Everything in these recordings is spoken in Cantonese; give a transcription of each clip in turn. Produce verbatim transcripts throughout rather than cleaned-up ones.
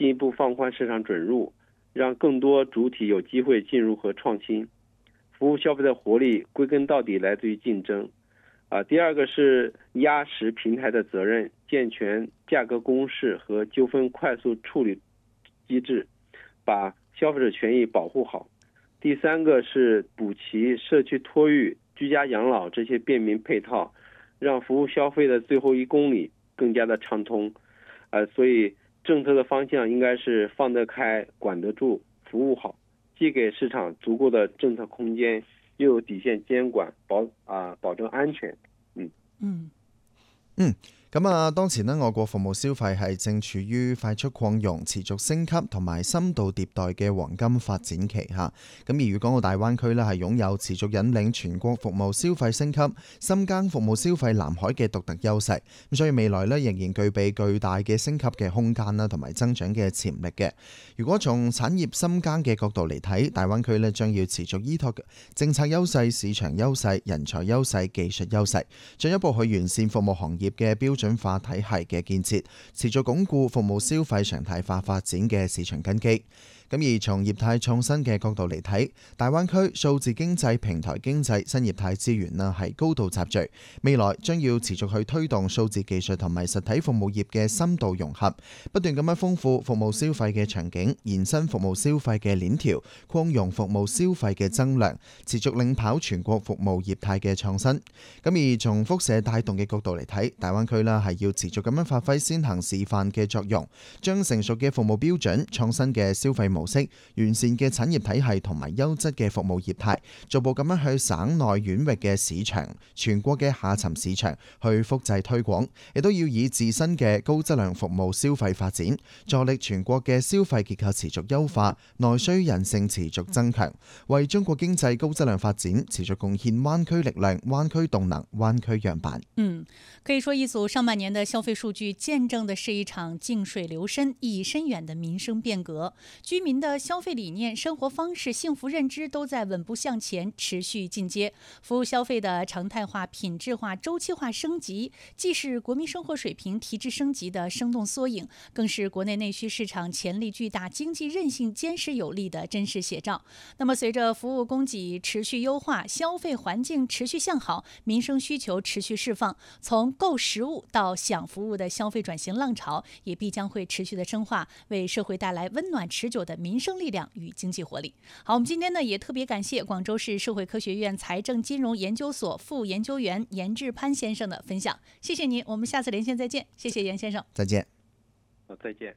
一步放宽市场准入，让更多主体有机会进入和创新。服务消费的活力归根到底来自于竞争。啊，第二个是压实平台的责任，健全价格公示和纠纷快速处理机制，把消费者权益保护好。第三个是补齐社区托育、居家养老这些便民配套，让服务消费的最后一公里更加的畅通。呃，所以政策的方向应该是放得开、管得住、服務好，既給市場足夠的政策空間，又有底線監管，保啊保證安全。嗯嗯嗯。咁啊，當前呢，我國服務消費係正處於快速擴容、持續升級同埋深度迭代嘅黃金發展期嚇。咁而粵港澳大灣區呢，係擁有持續引領全國服務消費升級、深耕服務消費藍海嘅獨特優勢。咁所以未來呢，仍然具備巨大嘅升級嘅空間啦，同埋增長嘅潛力嘅。如果從產業深耕嘅角度嚟睇，大灣區呢將要持續依託政策優勢、市場優勢、人才優勢、技術優勢，進一步去完善服務行業嘅標準化體系嘅建設，持續鞏固服務消費常態化發展嘅市場根基。咁而從業態創新嘅角度嚟睇，大灣區數字經濟、平台經濟、新業態資源啦係高度集聚，未來將要持續去推動數字技術同埋實體服務業嘅深度融合，不斷咁樣豐富服務消費嘅場景，延伸服務消費嘅鏈條，擴容服務消費嘅增量，持續領跑全國服務業態嘅創新。咁而從輻射帶動嘅角度嚟睇，大灣區啦係要持續咁樣發揮先行示範嘅作用，將成熟嘅服務標準、創新嘅消費模式、完善嘅產業體系同埋優質嘅服務業態，逐步咁樣去省內縣域嘅市場、全國嘅下沉市場去複製推廣，亦都要以自身嘅高質量服務消費發展，助力全國嘅消費結構持續優化，內需韌性持續增強，為中國經濟高質量發展持續貢獻灣區力量、灣區動能、灣區樣板。 嗯，可以說一組上半年的消費數據見證的是一場靜水流深、意義深遠的民生變革，居民的消費理念、生活方式、幸福認知都在穩步向前，持續進階。服務消費的常態化、品質化、週期化升級，既是國民生活水平提質升級的生動縮影，更是國內內需市場潛力巨大、經濟韌性堅實有力的真實寫照。那麼，隨着服務供給持續優化，消費環境持續向好，民生需求持續釋放，從購實物到享服務的消費轉型浪潮，也必將會持續的深化，為社會帶來溫暖持久的民生力量與經濟活力。好，我們今天呢也特別感謝廣州市社會科學院財政金融研究所副研究員嚴志潘先生的分享，謝謝您，我們下次連線再見。謝謝嚴先生， 再見。 好，再見。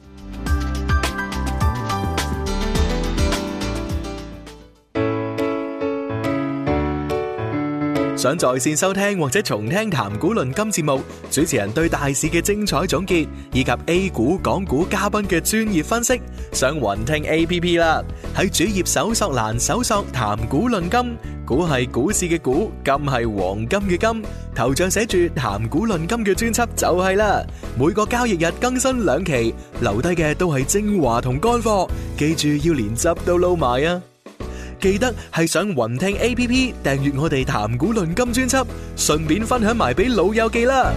想在線收聽或者重聽談股論金節目，主持人對大市嘅精彩總結，以及 A 股、港股嘉賓嘅專業分析，上雲聽 A P P 啦。喺主頁搜索欄搜索談股論金，股係股市嘅股，金係黃金嘅金，頭像寫住談股論金嘅專輯就係啦。每個交易日更新兩期，留低嘅都係精華同乾貨，記住要連汁都撈埋啊！記得係上雲聽 A P P 訂閱我哋談股論金專輯，順便分享埋俾老友記啦。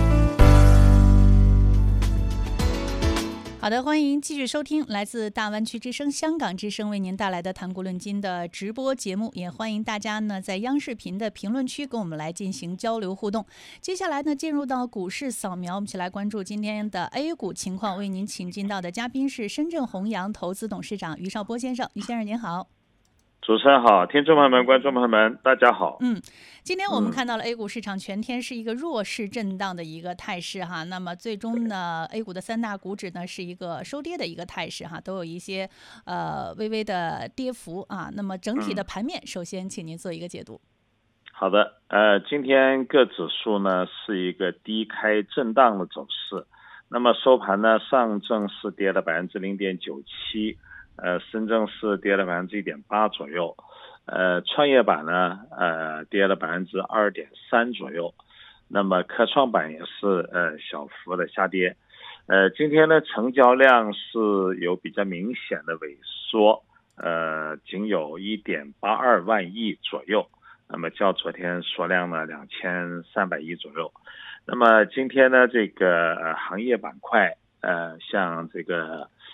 好的，歡迎繼續收聽來自大灣區之聲、香港之聲為您帶來的談股論金的直播節目，也歡迎大家呢在央視頻的評論區跟我們來進行交流互動。接下來呢進入到股市掃描，我們一起來關注今天的 A 股情況。為您請進到的嘉賓是深圳弘洋投資董事長余少波先生，余先生您好。 主持人好，聽眾朋友們、觀眾朋友們，大家好。 嗯，今天我們看到了 A 股市場全天是一個弱勢震盪的一個態勢哈。那麼最終呢 ，A 股的三大股指呢是一個收跌的一個態勢哈，都有一些呃微微的跌幅啊。那麼整體的盤面，首先請您做一個解讀。 好的，呃，今天各指數呢是一個低開震盪的走勢。那麼收盤呢，上證是跌了百分之零點九七。呃，深圳是跌了百分之一點八左右，呃，創業板呢，呃，跌了百分之二點三左右，那麼科創板也是呃小幅的下跌，呃，今天呢成交量是有比較明顯的萎縮，呃，僅有一點八二萬億左右，那麼較昨天縮量呢兩千三百億左右，那麼今天呢這個呃行業板塊，呃，像這個。